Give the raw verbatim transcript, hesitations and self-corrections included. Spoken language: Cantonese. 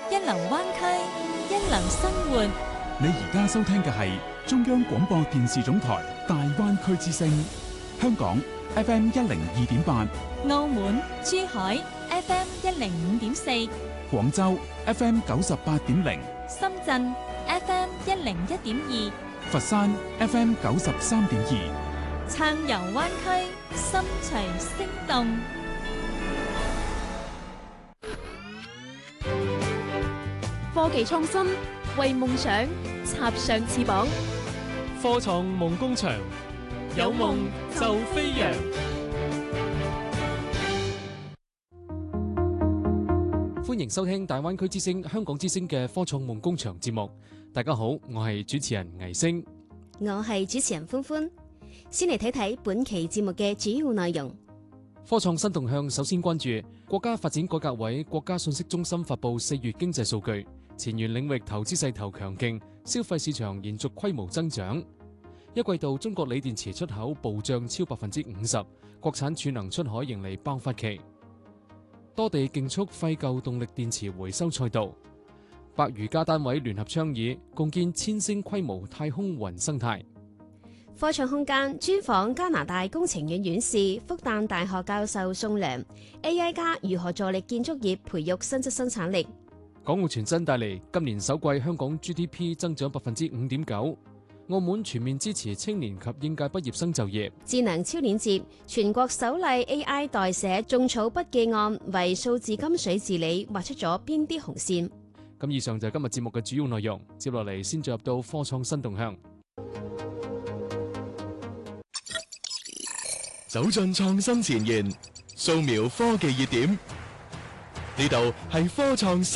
一流灣區，一流生活。 你而家收聽嘅係中央廣播電視總台大灣區之聲，香港 F M 一零二點八， 澳門、珠海 F M 一零五點四， 廣州 F M 九十八點零， 深圳 F M 一零一點二， 佛山 F M 九十三點二。 暢遊灣區，心隨聲動。 科技創新，為夢想插上翅膀。 科創夢工場，有夢就飛揚。歡迎收聽大灣區之聲、香港之聲嘅科創夢工場節目。大家好，我係主持人倪星， 我係主持人歡歡。先嚟睇睇本期節目嘅主要內容。 科創新動向，首先關注國家發展改革委國家信息中心發布四月經濟數據，前沿領域投資勢頭強勁，消費市場延續規模增長。一季度中國鋰電池出口暴漲超百分之五十，國產儲能出海迎嚟爆發期。多地競速廢舊動力電池回收賽道，百餘家單位聯合倡議，共建千星規模太空雲生態。 科創空間專訪加拿大工程院院士、復旦大學教授宋良 A I 加如何助力建築業培育新質生產力。 港澳全新帶嚟今年首季香港 G D P 增長百分之五點九。澳門全面支持青年及應屆畢業生就業。智能超鏈接全國首例 A I 代寫種草筆記案，為數字金水治理畫出咗邊啲紅線。 咁以上就係今日節目嘅主要內容。接落嚟先進入到科創新動向。 走進創新前沿，掃描科技熱點，呢度係科創新